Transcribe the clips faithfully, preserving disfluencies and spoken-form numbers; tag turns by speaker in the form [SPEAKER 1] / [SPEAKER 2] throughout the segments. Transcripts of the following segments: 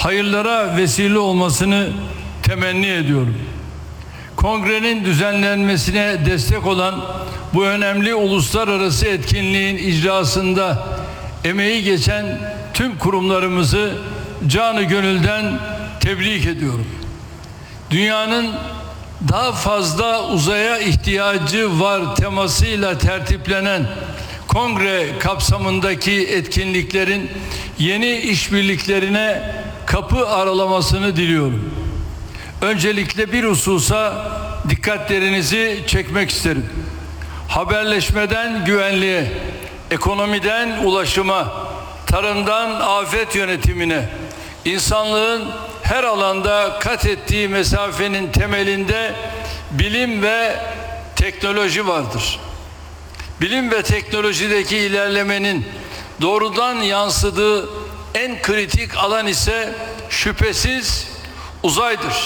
[SPEAKER 1] hayırlara vesile olmasını temenni ediyorum. Kongrenin düzenlenmesine destek olan bu önemli uluslararası etkinliğin icrasında emeği geçen tüm kurumlarımızı canı gönülden tebrik ediyorum. Dünyanın daha fazla uzaya ihtiyacı var temasıyla tertiplenen kongre kapsamındaki etkinliklerin yeni işbirliklerine kapı aralamasını diliyorum. Öncelikle bir hususa dikkatlerinizi çekmek isterim. Haberleşmeden güvenliğe, ekonomiden ulaşıma, tarımdan afet yönetimine, insanlığın her alanda kat ettiği mesafenin temelinde bilim ve teknoloji vardır. Bilim ve teknolojideki ilerlemenin doğrudan yansıdığı en kritik alan ise şüphesiz uzaydır.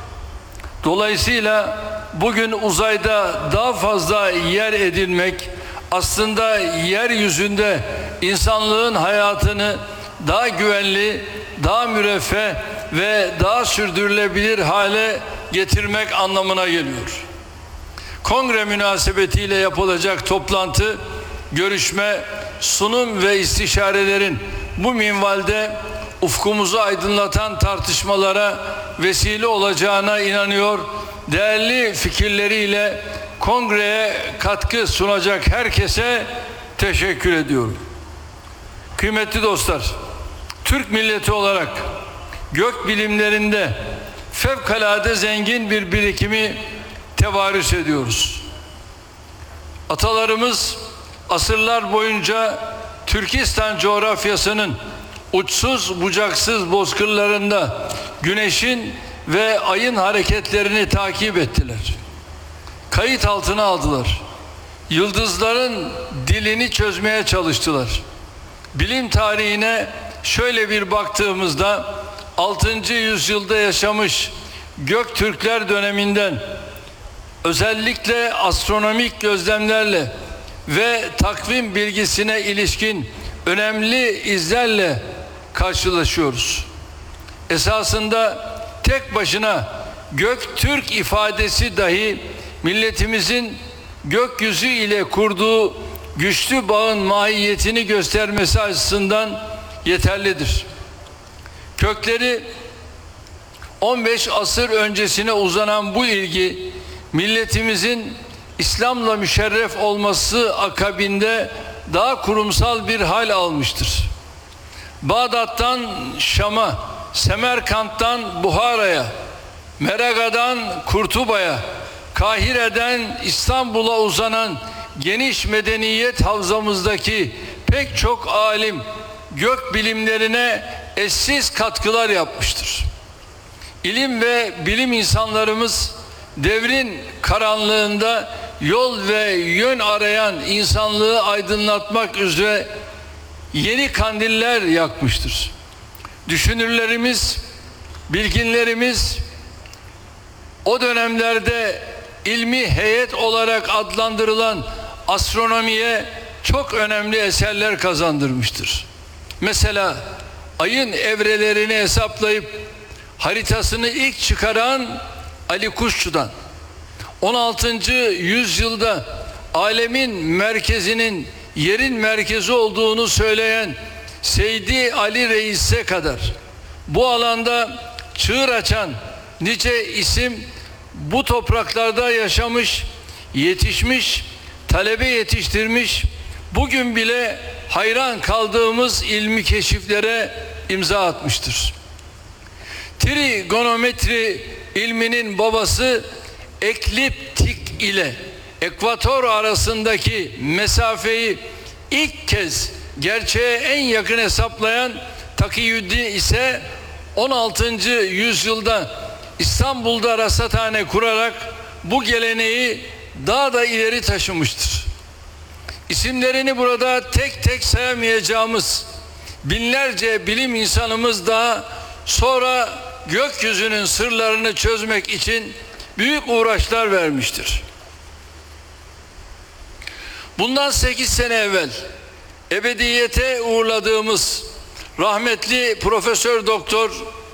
[SPEAKER 1] Dolayısıyla bugün uzayda daha fazla yer edinmek aslında yeryüzünde insanlığın hayatını daha güvenli, daha müreffeh ve daha sürdürülebilir hale getirmek anlamına geliyor. Kongre münasebetiyle yapılacak toplantı, görüşme, sunum ve istişarelerin bu minvalde ufkumuzu aydınlatan tartışmalara vesile olacağına inanıyor. Değerli fikirleriyle kongreye katkı sunacak herkese teşekkür ediyorum. Kıymetli dostlar, Türk milleti olarak gök bilimlerinde fevkalade zengin bir birikimi tevarüs ediyoruz. Atalarımız asırlar boyunca Türkistan coğrafyasının uçsuz bucaksız bozkırlarında güneşin ve ayın hareketlerini takip ettiler. Kayıt altına aldılar. Yıldızların dilini çözmeye çalıştılar. Bilim tarihine şöyle bir baktığımızda altıncı yüzyılda yaşamış Göktürkler döneminden özellikle astronomik gözlemlerle ve takvim bilgisine ilişkin önemli izlerle karşılaşıyoruz. Esasında tek başına Göktürk ifadesi dahi milletimizin gökyüzü ile kurduğu güçlü bağın mahiyetini göstermesi açısından yeterlidir. Kökleri on beş asır öncesine uzanan bu ilgi milletimizin İslam'la müşerref olması akabinde daha kurumsal bir hal almıştır. Bağdat'tan Şam'a, Semerkant'tan Buhara'ya, Meraga'dan Kurtuba'ya, Kahire'den İstanbul'a uzanan geniş medeniyet havzamızdaki pek çok alim gök bilimlerine eşsiz katkılar yapmıştır. İlim ve bilim insanlarımız devrin karanlığında yol ve yön arayan insanlığı aydınlatmak üzere yeni kandiller yakmıştır. Düşünürlerimiz, bilginlerimiz o dönemlerde ilmi heyet olarak adlandırılan astronomiye çok önemli eserler kazandırmıştır. Mesela ayın evrelerini hesaplayıp haritasını ilk çıkaran Ali Kuşçu'dan, on altıncı yüzyılda alemin merkezinin yerin merkezi olduğunu söyleyen Seydi Ali Reis'e kadar bu alanda çığır açan nice isim bu topraklarda yaşamış, yetişmiş, talebe yetiştirmiş, bugün bile hayran kaldığımız ilmi keşiflere imza atmıştır. Trigonometri ilminin babası ekliptik ile ekvator arasındaki mesafeyi ilk kez gerçeğe en yakın hesaplayan Takiyüddin ise on altıncı yüzyılda İstanbul'da rasathane kurarak bu geleneği daha da ileri taşımıştır. İsimlerini burada tek tek sayamayacağımız binlerce bilim insanımız daha sonra gökyüzünün sırlarını çözmek için büyük uğraşlar vermiştir. Bundan sekiz sene evvel ebediyete uğurladığımız rahmetli Profesör Doktor